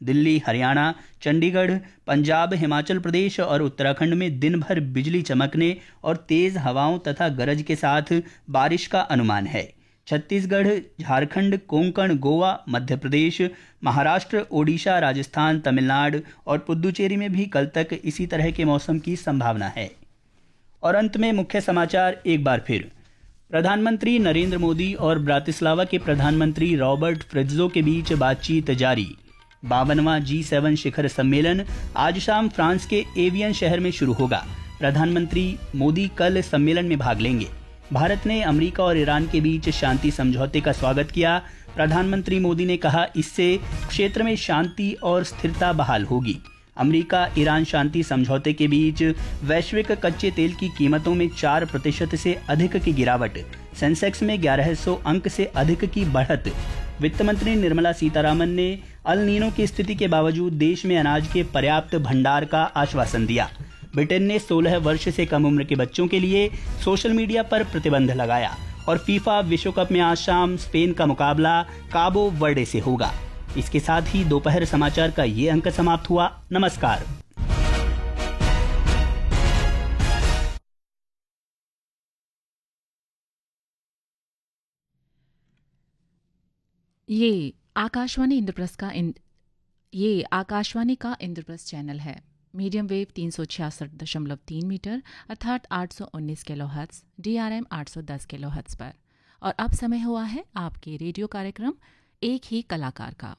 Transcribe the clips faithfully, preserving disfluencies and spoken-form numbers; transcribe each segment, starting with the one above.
दिल्ली, हरियाणा, चंडीगढ़, पंजाब, हिमाचल प्रदेश और उत्तराखंड में दिन भर बिजली चमकने और तेज हवाओं तथा गरज के साथ बारिश का अनुमान है। छत्तीसगढ़, झारखंड, कोंकण, गोवा, मध्य प्रदेश, महाराष्ट्र, ओडिशा, राजस्थान, तमिलनाडु और पुदुचेरी में भी कल तक इसी तरह के मौसम की संभावना है। और अंत में मुख्य समाचार एक बार फिर। प्रधानमंत्री नरेंद्र मोदी और ब्रातिस्लावा के प्रधानमंत्री रॉबर्ट फित्जो के बीच बातचीत जारी। बावनवां जी सेवन शिखर सम्मेलन आज शाम फ्रांस के एवियन शहर में शुरू होगा। प्रधानमंत्री मोदी कल सम्मेलन में भाग लेंगे। भारत ने अमेरिका और ईरान के बीच शांति समझौते का स्वागत किया। प्रधानमंत्री मोदी ने कहा, इससे क्षेत्र में शांति और स्थिरता बहाल होगी। अमेरिका ईरान शांति समझौते के बीच वैश्विक कच्चे तेल की कीमतों में चार प्रतिशत से अधिक की गिरावट, सेंसेक्स में ग्यारह सौ अंक से अधिक की बढ़त। वित्त मंत्री निर्मला सीतारामन ने अल नीनो की स्थिति के बावजूद देश में अनाज के पर्याप्त भंडार का आश्वासन दिया। ब्रिटेन ने सोलह वर्ष से कम उम्र के बच्चों के लिए सोशल मीडिया पर प्रतिबंध लगाया। और फीफा विश्व कप में आज शाम स्पेन का मुकाबला काबो वर्डे से होगा। इसके साथ ही दोपहर समाचार का ये अंक समाप्त हुआ। नमस्कार। ये आकाशवाणी इंद्रप्रस्थ का इन, ये आकाशवाणी का इंद्रप्रस्थ चैनल है। मीडियम वेव तीन सौ छियासठ दशमलव तीन मीटर अर्थात आठ सौ उन्नीस kilo hertz, D R M आठ सौ दस किलो हर्ट्ज पर। और अब समय हुआ है आपके रेडियो कार्यक्रम एक ही कलाकार का।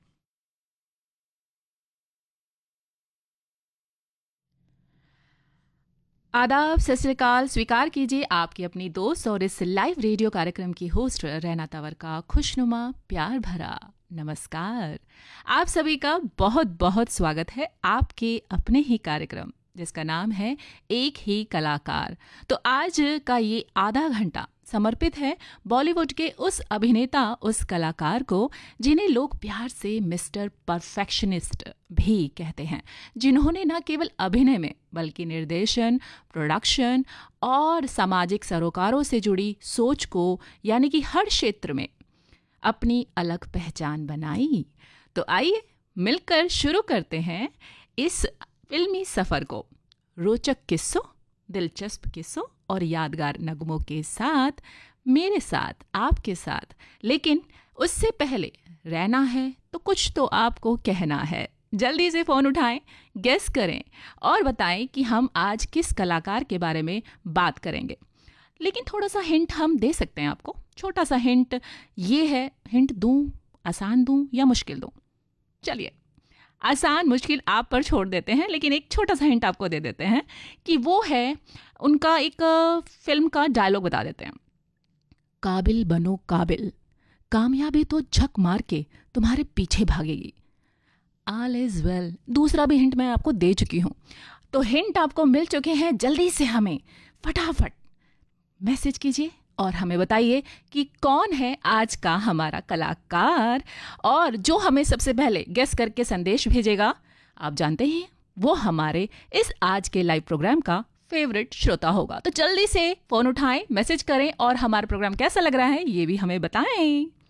आदाब, सत श्री अकाल। स्वीकार कीजिए आपकी अपनी दोस्त और इस लाइव रेडियो कार्यक्रम की होस्ट रैना तंवर का खुशनुमा प्यार भरा नमस्कार। आप सभी का बहुत बहुत स्वागत है आपके अपने ही कार्यक्रम जिसका नाम है एक ही कलाकार। तो आज का ये आधा घंटा समर्पित है बॉलीवुड के उस अभिनेता, उस कलाकार को जिन्हें लोग प्यार से मिस्टर परफेक्शनिस्ट भी कहते हैं, जिन्होंने न केवल अभिनय में बल्कि निर्देशन, प्रोडक्शन और सामाजिक सरोकारों से जुड़ी सोच को यानी कि हर क्षेत्र में अपनी अलग पहचान बनाई। तो आइए मिलकर शुरू करते हैं इस फिल्मी सफ़र को रोचक किस्सों, दिलचस्प किस्सों और यादगार नगमों के साथ, मेरे साथ, आपके साथ। लेकिन उससे पहले रहना है तो कुछ तो आपको कहना है। जल्दी से फ़ोन उठाएं, गेस करें और बताएं कि हम आज किस कलाकार के बारे में बात करेंगे। लेकिन थोड़ा सा हिंट हम दे सकते हैं आपको, छोटा सा हिंट ये है। हिंट दूं, आसान दूं या मुश्किल दूं? चलिए आसान मुश्किल आप पर छोड़ देते हैं, लेकिन एक छोटा सा हिंट आपको दे देते हैं कि वो है उनका एक फिल्म का डायलॉग बता देते हैं। काबिल बनो काबिल, कामयाबी तो झक मार के तुम्हारे पीछे भागेगी। All is well. दूसरा भी हिंट मैं आपको दे चुकी हूँ। तो हिंट आपको मिल चुके हैं। जल्दी से हमें फटाफट मैसेज कीजिए और हमें बताइए कि कौन है आज का हमारा कलाकार। और जो हमें सबसे पहले गेस करके संदेश भेजेगा, आप जानते हैं वो हमारे इस आज के लाइव प्रोग्राम का फेवरेट श्रोता होगा। तो जल्दी से फोन उठाएं, मैसेज करें और हमारा प्रोग्राम कैसा लग रहा है ये भी हमें बताएं।